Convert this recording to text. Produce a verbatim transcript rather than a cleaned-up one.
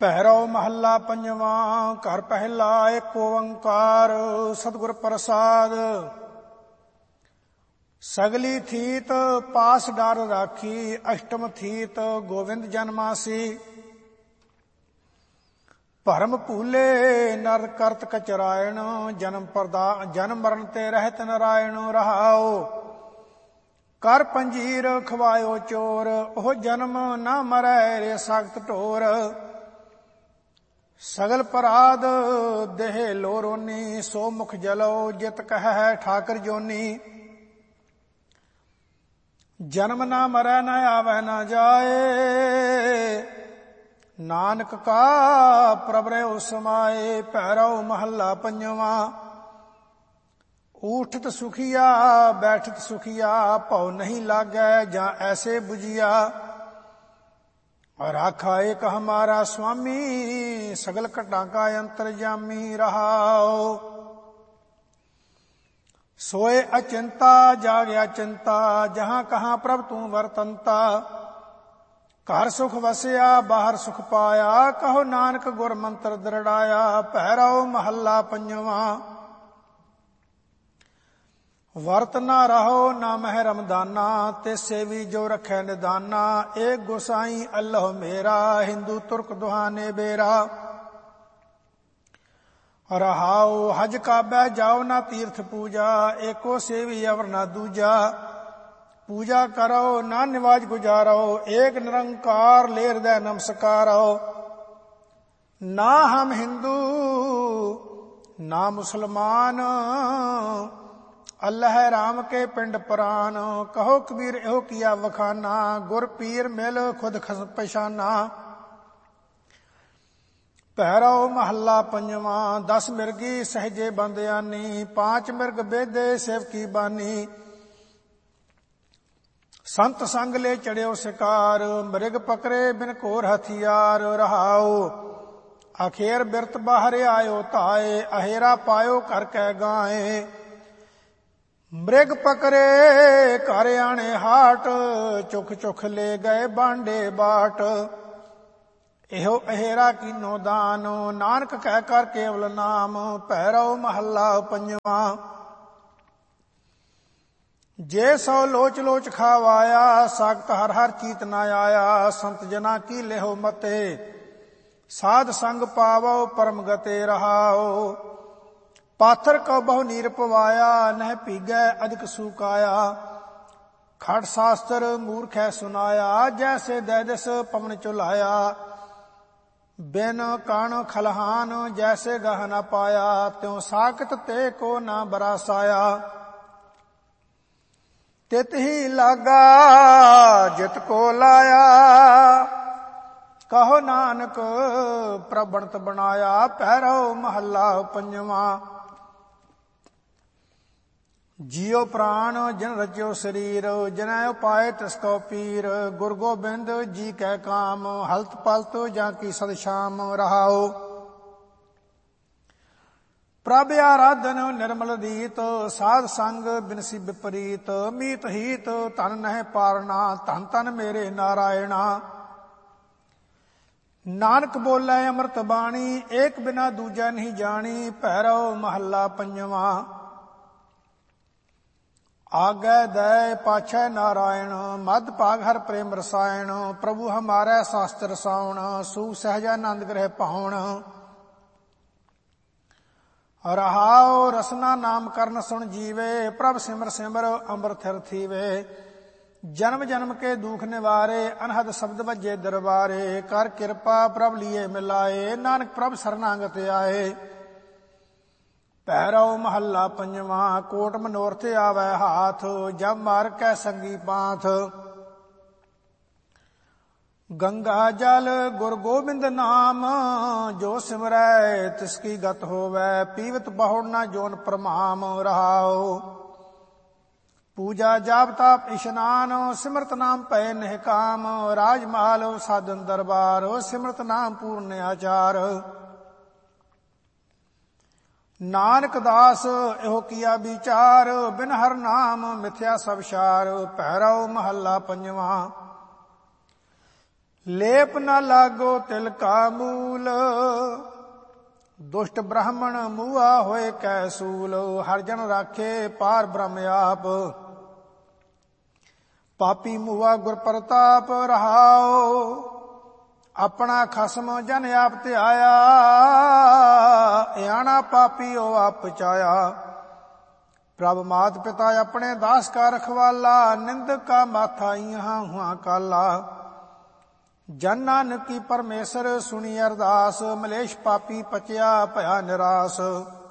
ਭੈਰਵ ਮਹੱਲਾ ਪੰਜਵਾਂ। ਘਰ ਪਹਿਲਾ ਏਕ ਓੰਕਾਰ ਸਤਿਗੁਰ ਪ੍ਰਸਾਦ। ਸਗਲੀ ਥੀਤ ਪਾਸ ਡਰ ਰਾਖੀ, ਅਸ਼ਟਮ ਥੀਤ ਗੋਵਿੰਦ ਜਨਮਾਸੀ। ਭਰਮ ਭੂਲੇ ਨਰ ਕਰਤ ਕਚਰਾਇਣ, ਜਨਮ ਪਰਦਾ ਜਨਮ ਮਰਨ ਤੇ ਰਹਿਤ ਨਰਾਇਣ। ਰਹਾਉ ਕਰ ਪੰਜੀਰ ਖਵਾਇਓ ਚੋਰ, ਉਹ ਜਨਮ ਨਾ ਮਰੈ ਰੇ ਸਖਤ ਢੋਰ। ਸਗਲ ਪਰਾਧ ਦੇਹ ਲੋ ਰੋਨੀ, ਸੋ ਮੁਖ ਜਲੋ ਜਿਤ ਕਹਿ ਠਾਕਰ ਜੋਨੀ। ਜਨਮ ਨਾ ਮਰੈ ਨ ਆਵੈ ਨ ਜਾਏ, ਨਾਨਕ ਕਾ ਪ੍ਰਭ ਰਹਿਓ ਸਮਾਏ। ਭੈਰਵ ਮਹੱਲਾ ਪੰਜਵਾਂ। ਊਠਤ ਸੁਖੀਆ ਬੈਠਤ ਸੁਖੀਆ, ਭਉ ਨਹੀਂ ਲਾਗੈ ਜਾਂ ਐਸੇ ਬੁਝੀਆ। ਰਾਖਾ ਏਕ ਹਮਾਰਾ ਸੁਆਮੀ, ਸਗਲ ਘਟਾਂ ਕਾ ਅੰਤਰਜਾਮੀ। ਰਹਾਉ ਸੋਏ ਅਚਿੰਤਾ ਜਾਗਿਆ ਚਿੰਤਾ, ਜਹਾਂ ਕਹਾਂ ਪ੍ਰਭ ਤੂੰ ਵਰਤੰਤਾ। ਘਰ ਸੁਖ ਵਸਿਆ ਬਾਹਰ ਸੁਖ ਪਾਇਆ, ਕਹੋ ਨਾਨਕ ਗੁਰ ਮੰਤਰ ਦ੍ਰਿੜਾਇਆ। ਭੈਰਵ ਮਹੱਲਾ ਪੰਜਵਾਂ। ਵਰਤ ਨਾ ਰਹੋ ਨਾ ਮਹਿ ਰਮਦਾਨਾ, ਤੇ ਸੇਵੀ ਜੋ ਰਖੈ ਨਿਦਾਨਾ। ਏਕ ਗੁਸਾਈ ਅੱਲਹੁ ਮੇਰਾ, ਹਿੰਦੂ ਤੁਰਕ ਦੁਹਾਨੇ ਬੇਰਾ। ਰਹਾਉ ਹਜ ਕਾਬੈ ਜਾਓ ਨਾ ਤੀਰਥ ਪੂਜਾ, ਏਕੋ ਸੇਵੀ ਅਵਰ ਨਾ ਦੂਜਾ। ਪੂਜਾ ਕਰੋ ਨਾ ਨਿਵਾਜ ਗੁਜਾਰੋ, ਏਕ ਨਿਰੰਕਾਰ ਲੇ ਹਿਰਦੈ ਨਮਸਕਾਰੋ। ਨਾ ਹਮ ਹਿੰਦੂ ਨਾ ਮੁਸਲਮਾਨ, ਅੱਲ੍ਹ ਰਾਮ ਕੇ ਪਿੰਡ ਪ੍ਰਾਨ। ਕਹੋ ਕਬੀਰ ਇਹੋ ਕੀਆ ਵਖਾਨਾ, ਗੁਰ ਪੀਰ ਮਿਲ ਖੁਦ ਪਛਾਨਾ। ਭੈਰਵ ਮਹੱਲਾ ਪੰਜਵਾਂ। ਦਸ ਮਿਰਗੀ ਸਹਿਜੇ ਬੰਦਿਆਨੀ, ਪਾਂਚ ਮਿਰਗ ਬੇਦੇ ਸੇਵਕੀ ਬਾਨੀ। ਸੰਤ ਸੰਗ ਲੈ ਚੜਿਓ ਸਿਕਾਰ, ਮ੍ਰਿਗ ਪਕਰੇ ਬਿਨ ਘੋਰ ਹਥਿਆਰ। ਰਹਾਉ ਅਖੇਰ ਬਿਰਤ ਬਾਹਰ ਆਇਓ ਧਾਏ, ਅਹੇਰਾ ਪਾਇਓ ਕਰ ਕੈ ਗਾਏ। ਮ੍ਰਿਗ ਪਕਰੇ ਘਰ ਆਣੇ ਹਾਟ, ਚੁਖ ਚੁਖ ਲੈ ਗਏ ਬਾਂਡੇ ਬਾਟ। ਇਹੋ ਅਹੇਰਾ ਕੀਨੋ ਦਾਨ, ਨਾਨਕ ਕਹਿ ਕਰ ਕੇਵਲ ਨਾਮ। ਭੈਰਵ ਮਹੱਲਾ ਪੰਜਵਾਂ। ਜੇ ਸੋ ਲੋਚ ਲੋਚ ਖਾਵਾਇਆ, ਸਾਖਤ ਹਰ ਹਰ ਚੀਤ ਨਾ ਆਇਆ। ਸੰਤ ਜਨਾ ਕੀ ਲਿਹੋ ਮਤੇ, ਸਾਧ ਸੰਗ ਪਾਵੋ ਪਰਮ ਗਤੇ। ਰਹਾਉ ਪਾਥਰ ਕਉ ਬਹੁ ਨੀਰ ਪਵਾਇਆ, ਨਹਿ ਭੀਗੈ ਅਧਿਕ ਸੂਕਾਇਆ। ਖਟ ਸ਼ਾਸਤਰ ਮੂਰਖੈ ਸੁਨਾਇਆ, ਜੈਸੇ ਦੈਦਿਸ ਪਵਨ ਝੁਲਾਇਆ। ਬਿਨ ਕਣ ਖਲਹਾਨ ਜੈਸੇ ਗਹ ਨ ਪਾਇਆ, ਤਿਉ ਸਾਖਤ ਤੇ ਕੋ ਨਾ ਬਰਾਸਾਇਆ। ਤਿਤ ਹੀ ਲਾਗਾ ਜਿਤ ਕੋ ਲਾਇਆ, ਕਹੋ ਨਾਨਕ ਪ੍ਰਭ ਬਣਤ ਬਣਾਇਆ। ਭੈਰਵ ਮਹੱਲਾ ਪੰਜਵਾਂ। ਜੀਉ ਪ੍ਰਾਣ ਜਿਨ ਰਚਿਓ ਸਰੀਰ, ਜਿਨੈ ਉਪਾਏ ਤਿਸ ਕੋ ਪੀਰ। ਗੁਰ ਗੋਬਿੰਦ ਜੀ ਕੈ ਕਾਮ, ਹਲਤ ਪਲਤ ਜਾਂ ਕੀ ਸਦ ਸ਼ਾਮ। ਰਹਾਉ ਪ੍ਰਭ ਆਰਾਧਨ ਨਿਰਮਲ ਰੀਤ, ਸਾਧ ਸੰਗ ਬਿਨਸੀ ਵਿਪਰੀਤ। ਮੀਤ ਹੀਤ ਧਨ ਨਹਿ ਪਾਰਨਾ, ਧਨ ਧਨ ਮੇਰੇ ਨਾਰਾਇਣਾ। ਨਾਨਕ ਬੋਲੇ ਅੰਮ੍ਰਿਤ ਬਾਣੀ, ਏਕ ਬਿਨਾ ਦੂਜਾ ਨਹੀਂ ਜਾਣੀ। ਭੈਰਵ ਮਹੱਲਾ ਪੰਜਵਾਂ। ਆਗੈ ਦਇ ਪਾਛੈ ਨਾਰਾਇਣ, ਮਧ ਭਾਗ ਹਰ ਪ੍ਰੇਮ ਰਸਾਇਣ। ਪ੍ਰਭੂ ਹਮਾਰੈ ਸ਼ਾਸਤਰ ਸਾਉਣ, ਸੂ ਸਹਿਜਾਨੰਦ ਗ੍ਰਹਿ ਪਾਉਣ। ਰਹਾਉ ਰਸਨਾ ਨਾਮ ਕਰਨ ਸੁਣ ਜੀਵੇ, ਪ੍ਰਭ ਸਿਮਰ ਸਿਮਰ ਅੰਮ੍ਰਿਤ ਥਿਰ ਥੀਵੇ। ਜਨਮ ਜਨਮ ਕੇ ਦੁਖ ਨਿਵਾਰੇ, ਅਨਹਦ ਸ਼ਬਦ ਵੱਜੇ ਦਰਬਾਰੇ। ਕਰ ਕਿਰਪਾ ਪ੍ਰਭ ਲੀਏ ਮਿਲਾਏ, ਨਾਨਕ ਪ੍ਰਭ ਸਰਨਾਗਤ ਆਏ। ਭੈਰਵ ਮਹੱਲਾ ਪੰਜਵਾਂ। ਕੋਟ ਮਨੋਰਥ ਆਵੈ ਹਾਥ, ਜਬ ਮਾਰ ਕੈ ਸੰਗੀ ਪਾਥ। ਗੰਗਾ ਜਲ ਗੁਰ ਗੋਬਿੰਦ ਨਾਮ, ਜੋ ਸਿਮਰੈ ਤਿਸ ਕੀ ਗਤ ਹੋਵੈ। ਪੀਵਤ ਬਹੁੜ ਨਾ ਜੋਨ ਪ੍ਰਮਾਮ। ਰਹਾਉ ਪੂਜਾ ਜਾਪ ਤਾਪ ਇਸ਼ਨਾਨ, ਸਿਮਰਤ ਨਾਮ ਪਏ ਨਿਹ ਕਾਮ। ਰਾਜ ਮਹਾਲ ਸਾਧਨ ਦਰਬਾਰ, ਸਿਮਰਤ ਨਾਮ ਪੂਰਨ ਆਚਾਰ। ਨਾਨਕ ਦਾਸ ਇਹੋ ਕੀਆ ਵਿਚਾਰ, ਬਿਨ ਹਰ ਨਾਮ ਮਿਥਿਆ ਸਭ ਸਾਰ। ਭੈਰਵ ਮਹੱਲਾ ਪੰਜਵਾਂ। ਲੇਪ ਨ ਲਾਗੋ ਤਿਲ ਕਾ ਮੂਲ, ਦੁਸ਼ਟ ਬ੍ਰਾਹਮਣ ਮੂਆ ਹੋਏ ਕੈ ਸੂਲ। ਹਰਿ ਜਨ ਰਾਖੇ ਪਾਰ ਬ੍ਰਹਮ ਆਪ, ਪਾਪੀ ਮੂਆ ਗੁਰ ਪ੍ਰਤਾਪ ਰਹਾਓ। ਆਪਣਾ ਖਸਮ ਜਨ ਆਪ ਧਿਆਇਆ, ਇਆਣਾ ਪਾਪੀ ਉਹ ਆਪ ਪਚਾਇਆ। ਪ੍ਰਭ ਮਾਤ ਪਿਤਾ ਆਪਣੇ ਦਾਸ ਕਾ ਰਖਵਾਲਾ, ਨਿੰਦਕ ਕਾ ਮਾਥਾ ਇਹਾਂ ਹੁਆਂ ਕਾਲਾ। ਜਨ ਨਾਨਕ ਕੀ ਪਰਮੇਸ਼ਰ ਸੁਣੀ ਅਰਦਾਸ, ਮਲੇਸ਼ ਪਾਪੀ ਪਚਿਆ ਭਇਆ ਨਿਰਾਸ।